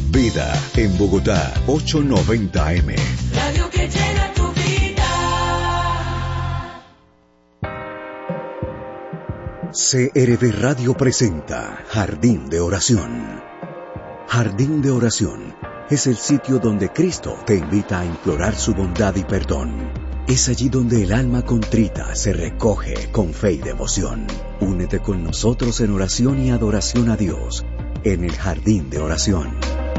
Vida en Bogotá, 890M. Radio que llena tu vida. CRB Radio presenta Jardín de Oración. Jardín de Oración es el sitio donde Cristo te invita a implorar su bondad y perdón. Es allí donde el alma contrita se recoge con fe y devoción. Únete con nosotros en oración y adoración a Dios en el Jardín de Oración.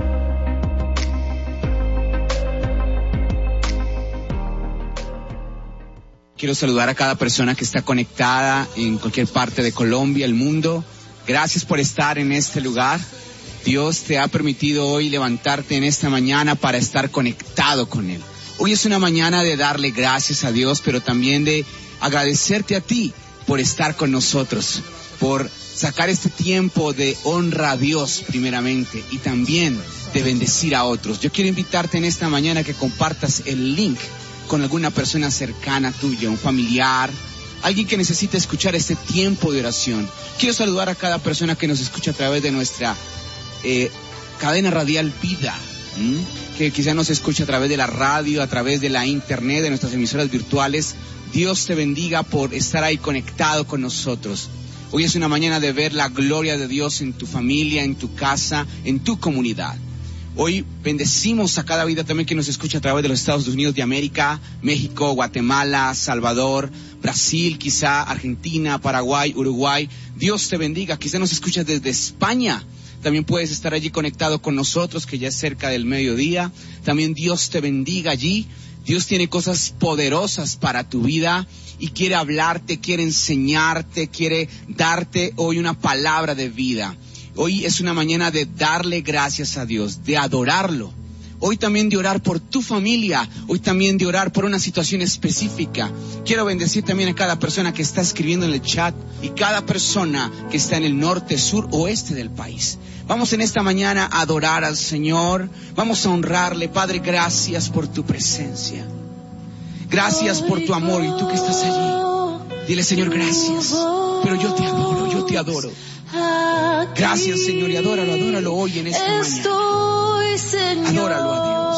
Quiero saludar a cada persona que está conectada en cualquier parte de Colombia, el mundo. Gracias por estar en este lugar. Dios te ha permitido hoy levantarte en esta mañana para estar conectado con Él. Hoy es una mañana de darle gracias a Dios, pero también de agradecerte a ti por estar con nosotros, por sacar este tiempo de honra a Dios primeramente y también de bendecir a otros. Yo quiero invitarte en esta mañana a que compartas el link con alguna persona cercana tuya, un familiar, alguien que necesite escuchar este tiempo de oración. Quiero saludar a cada persona que nos escucha a través de nuestra cadena radial Vida, que quizá nos escucha a través de la radio, a través de la internet, de nuestras emisoras virtuales. Dios te bendiga por estar ahí conectado con nosotros. Hoy es una mañana de ver la gloria de Dios en tu familia, en tu casa, en tu comunidad. Hoy bendecimos a cada vida también que nos escucha a través de los Estados Unidos de América, México, Guatemala, Salvador, Brasil, quizá Argentina, Paraguay, Uruguay. Dios te bendiga. Quizá nos escuchas desde España. También puedes estar allí conectado con nosotros, que ya es cerca del mediodía. También Dios te bendiga allí. Dios tiene cosas poderosas para tu vida y quiere hablarte, quiere enseñarte, quiere darte hoy una palabra de vida. Hoy es una mañana de darle gracias a Dios, de adorarlo. Hoy también de orar por tu familia, hoy también de orar por una situación específica. Quiero bendecir también a cada persona que está escribiendo en el chat y cada persona que está en el norte, sur, oeste del país. Vamos en esta mañana a adorar al Señor, vamos a honrarle. Padre, gracias por tu presencia. Gracias por tu amor. Y tú que estás allí, dile: Señor, gracias, pero yo te adoro, yo te adoro. Gracias, Señor, y adóralo hoy en esta mañana. Adóralo a Dios.